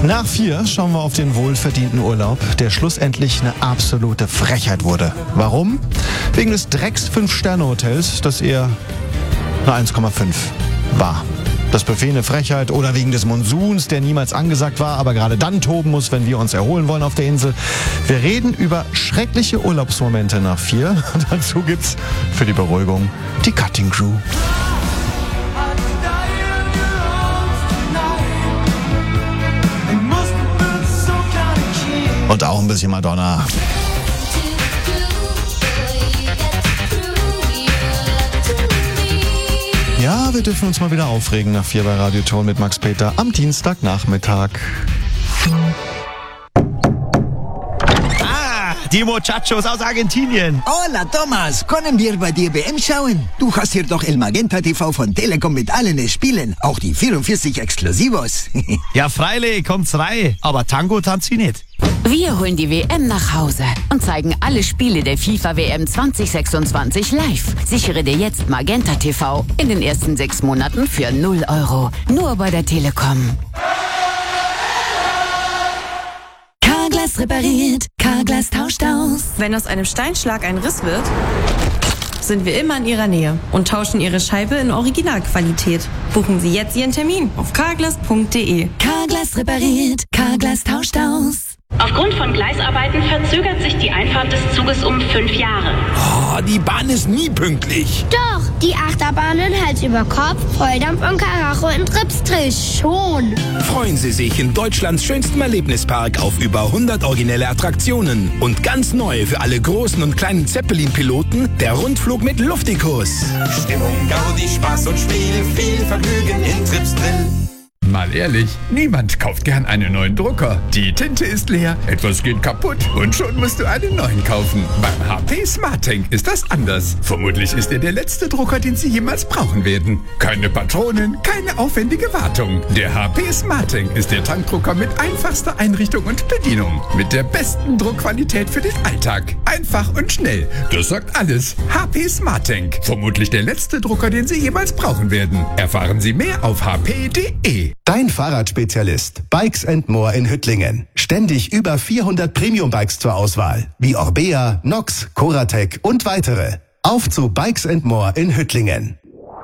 Nach 4 schauen wir auf den wohlverdienten Urlaub, der schlussendlich eine absolute Frechheit wurde. Warum? Wegen des Drecks 5-Sterne-Hotels, das eher eine 1,5 war. Das Buffet eine Frechheit oder wegen des Monsuns, der niemals angesagt war, aber gerade dann toben muss, wenn wir uns erholen wollen auf der Insel. Wir reden über schreckliche Urlaubsmomente nach 4. Dazu gibt's für die Beruhigung die Cutting Crew. Und auch ein bisschen Madonna. Ja, wir dürfen uns mal wieder aufregen nach 4 bei Radio Ton mit Max Peter am Dienstagnachmittag. Die Muchachos aus Argentinien. Hola, Thomas. Können wir bei dir WM schauen? Du hast hier doch El Magenta TV von Telekom mit allen Spielen. Auch die 44 Exklusivos. Ja, freilich, kommt's rein. Aber Tango tanzt wie nicht. Wir holen die WM nach Hause und zeigen alle Spiele der FIFA WM 2026 live. Sichere dir jetzt Magenta TV in den ersten 6 Monaten für 0 €. Nur bei der Telekom. Carglass repariert, Carglass tauscht aus. Wenn aus einem Steinschlag ein Riss wird, sind wir immer in Ihrer Nähe und tauschen Ihre Scheibe in Originalqualität. Buchen Sie jetzt Ihren Termin auf carglass.de. Carglass repariert, Carglass tauscht aus. Aufgrund von Gleisarbeiten verzögert sich die Einfahrt des Zuges um 5 Jahre. Oh, die Bahn ist nie pünktlich. Doch, die Achterbahnen Hals über Kopf, Volldampf und Karacho in Tripsdrill schon. Freuen Sie sich in Deutschlands schönstem Erlebnispark auf über 100 originelle Attraktionen. Und ganz neu für alle großen und kleinen Zeppelin-Piloten, der Rundflug mit Luftikus. Stimmung, Gaudi, Spaß und Spiel, viel Vergnügen in Tripsdrill. Mal ehrlich, niemand kauft gern einen neuen Drucker. Die Tinte ist leer, etwas geht kaputt und schon musst du einen neuen kaufen. Beim HP SmartTank ist das anders. Vermutlich ist er der letzte Drucker, den Sie jemals brauchen werden. Keine Patronen, keine aufwendige Wartung. Der HP SmartTank ist der Tankdrucker mit einfachster Einrichtung und Bedienung. Mit der besten Druckqualität für den Alltag. Einfach und schnell. Das sagt alles. HP SmartTank. Vermutlich der letzte Drucker, den Sie jemals brauchen werden. Erfahren Sie mehr auf hp.de. Dein Fahrradspezialist Bikes & More in Hüttlingen. Ständig über 400 Premium-Bikes zur Auswahl. Wie Orbea, Nox, Coratec und weitere. Auf zu Bikes & More in Hüttlingen.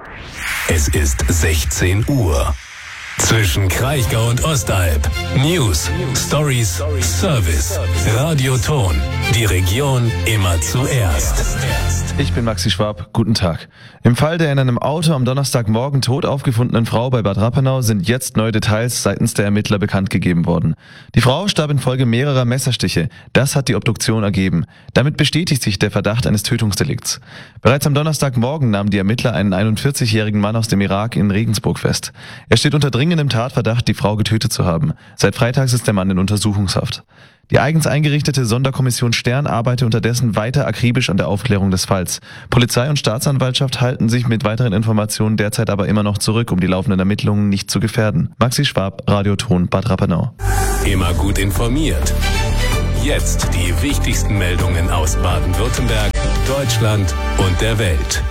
Es ist 16 Uhr. Zwischen Kraichgau und Ostalb. News, Stories, Service. Radio Ton. Die Region immer zuerst. Ich bin Maxi Schwab. Guten Tag. Im Fall der in einem Auto am Donnerstagmorgen tot aufgefundenen Frau bei Bad Rappenau sind jetzt neue Details seitens der Ermittler bekannt gegeben worden. Die Frau starb infolge mehrerer Messerstiche. Das hat die Obduktion ergeben. Damit bestätigt sich der Verdacht eines Tötungsdelikts. Bereits am Donnerstagmorgen nahmen die Ermittler einen 41-jährigen Mann aus dem Irak in Regensburg fest. Er steht unter dringendem Tatverdacht, die Frau getötet zu haben. Seit Freitags ist der Mann in Untersuchungshaft. Die eigens eingerichtete Sonderkommission Stern arbeitet unterdessen weiter akribisch an der Aufklärung des Falls. Polizei und Staatsanwaltschaft halten sich mit weiteren Informationen derzeit aber immer noch zurück, um die laufenden Ermittlungen nicht zu gefährden. Maxi Schwab, Radio Ton, Bad Rappenau. Immer gut informiert. Jetzt die wichtigsten Meldungen aus Baden-Württemberg, Deutschland und der Welt.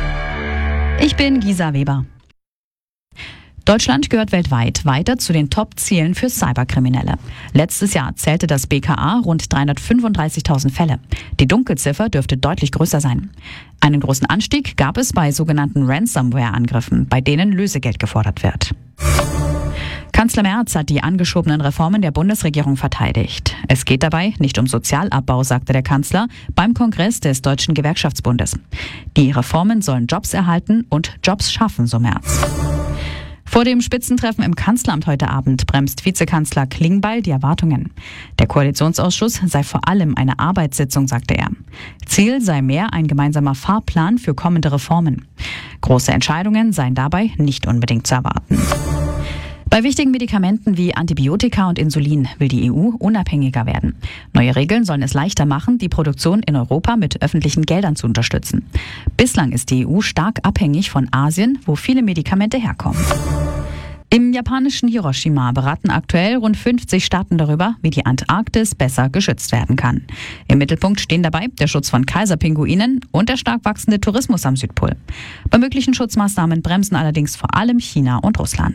Ich bin Gisa Weber. Deutschland gehört weltweit weiter zu den Top-Zielen für Cyberkriminelle. Letztes Jahr zählte das BKA rund 335.000 Fälle. Die Dunkelziffer dürfte deutlich größer sein. Einen großen Anstieg gab es bei sogenannten Ransomware-Angriffen, bei denen Lösegeld gefordert wird. Kanzler Merz hat die angeschobenen Reformen der Bundesregierung verteidigt. Es geht dabei nicht um Sozialabbau, sagte der Kanzler beim Kongress des Deutschen Gewerkschaftsbundes. Die Reformen sollen Jobs erhalten und Jobs schaffen, so Merz. Vor dem Spitzentreffen im Kanzleramt heute Abend bremst Vizekanzler Klingbeil die Erwartungen. Der Koalitionsausschuss sei vor allem eine Arbeitssitzung, sagte er. Ziel sei mehr ein gemeinsamer Fahrplan für kommende Reformen. Große Entscheidungen seien dabei nicht unbedingt zu erwarten. Bei wichtigen Medikamenten wie Antibiotika und Insulin will die EU unabhängiger werden. Neue Regeln sollen es leichter machen, die Produktion in Europa mit öffentlichen Geldern zu unterstützen. Bislang ist die EU stark abhängig von Asien, wo viele Medikamente herkommen. Im japanischen Hiroshima beraten aktuell rund 50 Staaten darüber, wie die Antarktis besser geschützt werden kann. Im Mittelpunkt stehen dabei der Schutz von Kaiserpinguinen und der stark wachsende Tourismus am Südpol. Bei möglichen Schutzmaßnahmen bremsen allerdings vor allem China und Russland.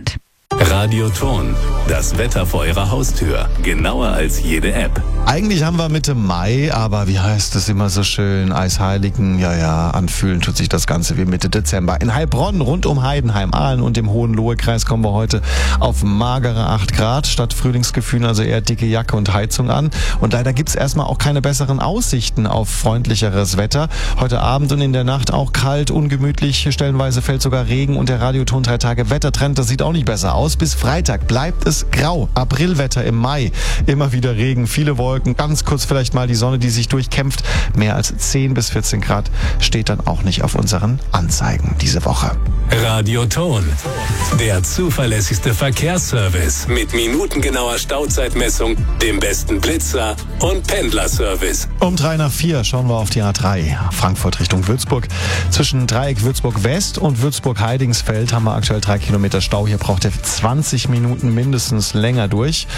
Radioton, das Wetter vor Ihrer Haustür. Genauer als jede App. Eigentlich haben wir Mitte Mai, aber wie heißt es immer so schön? Eisheiligen, ja, anfühlen tut sich das Ganze wie Mitte Dezember. In Heilbronn, rund um Heidenheim, Aalen und dem Hohenlohe-Kreis kommen wir heute auf magere 8 Grad. Statt Frühlingsgefühlen also eher dicke Jacke und Heizung an. Und leider gibt's erstmal auch keine besseren Aussichten auf freundlicheres Wetter. Heute Abend und in der Nacht auch kalt, ungemütlich, stellenweise fällt sogar Regen und der Radioton 3 Tage Wettertrend, das sieht auch nicht besser aus. Bis Freitag bleibt es grau. Aprilwetter im Mai. Immer wieder Regen, viele Wolken, ganz kurz vielleicht mal die Sonne, die sich durchkämpft. Mehr als 10 bis 14 Grad steht dann auch nicht auf unseren Anzeigen diese Woche. Radioton, der zuverlässigste Verkehrsservice mit minutengenauer Stauzeitmessung, dem besten Blitzer und Pendlerservice. Um 3 nach 4 schauen wir auf die A3, Frankfurt Richtung Würzburg. Zwischen Dreieck Würzburg West und Würzburg-Heidingsfeld haben wir aktuell 3 Kilometer Stau. Hier braucht ihr 20 Minuten mindestens länger durch.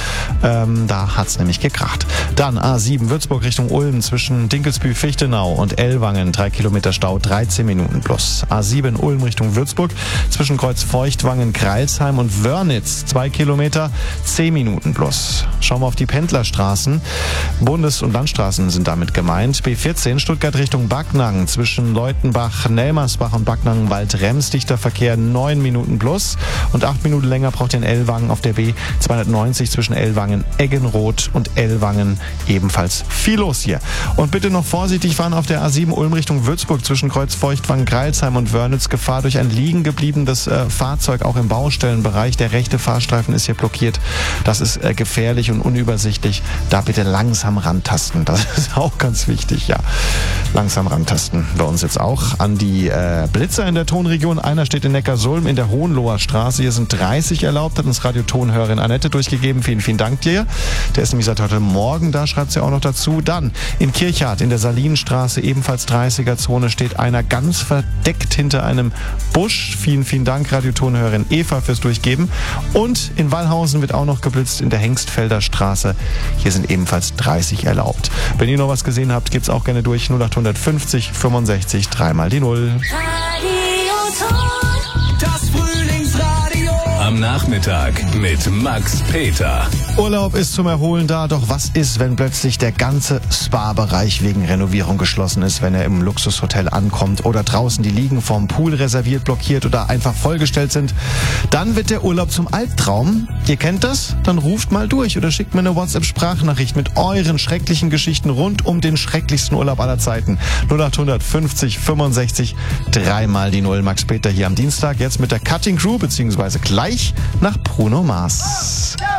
Da hat's nämlich gekracht. Dann A7 Würzburg Richtung Ulm zwischen Dinkelsbühl-Fichtenau und Ellwangen 3 Kilometer Stau, 13 Minuten plus. A7 Ulm Richtung Würzburg zwischen Kreuzfeuchtwangen, Greilsheim und Wörnitz 2 Kilometer, 10 Minuten plus. Schauen wir auf die Pendlerstraßen. Bundes- und Landstraßen sind damit gemeint. B14 Stuttgart Richtung Backnang zwischen Leutenbach, Nelmersbach und Backnang-Wald-Rems dichter Verkehr 9 Minuten plus. Und 8 Minuten länger braucht ihr in Ellwangen auf der B290 zwischen Ellwangen, Eggenroth und Ellwangen. Ebenfalls viel los hier. Und bitte noch vorsichtig fahren auf der A7 Ulm Richtung Würzburg zwischen Kreuzfeuchtwangen, Greilsheim und Wörnitz. Gefahr durch ein liegen gebliebenes Fahrzeug auch im Baustellenbereich. Der rechte Fahrstreifen ist hier blockiert. Das ist gefährlich und unübersichtlich. Da bitte langsam rantasten. Das ist auch ganz wichtig, ja. Langsam rantasten. Bei uns jetzt auch an die Blitzer in der Tonregion. Einer steht in Neckarsulm in der Hohenloher Straße. Hier sind 30 erlaubt, hat uns Radiotonhörerin Annette durchgegeben. Vielen, vielen Dank dir. Der ist nämlich seit heute Morgen da, schreibt sie auch noch dazu. Dann in Kirchhardt in der Salinenstraße, ebenfalls 30er-Zone, steht einer ganz verdeckt hinter einem Busch. Vielen, vielen Dank, Radiotonhörerin Eva, fürs Durchgeben. Und in Wallhausen wird auch noch geblitzt in der Hengstfelder Straße. Hier sind ebenfalls 30 erlaubt. Wenn ihr noch was gesehen habt, geht's auch gerne durch. 0850 65 3 mal die 0. Das Frühlingsradio. Am Nachmittag mit Max Peter. Urlaub ist zum Erholen da, doch was ist, wenn plötzlich der ganze Spa-Bereich wegen Renovierung geschlossen ist, wenn er im Luxushotel ankommt oder draußen die Liegen vorm Pool reserviert, blockiert oder einfach vollgestellt sind? Dann wird der Urlaub zum Albtraum. Ihr kennt das? Dann ruft mal durch oder schickt mir eine WhatsApp-Sprachnachricht mit euren schrecklichen Geschichten rund um den schrecklichsten Urlaub aller Zeiten. 0850 65 3 mal die 0. Max Peter hier am Dienstag, jetzt mit der Cutting Crew, beziehungsweise gleich nach Bruno Mars.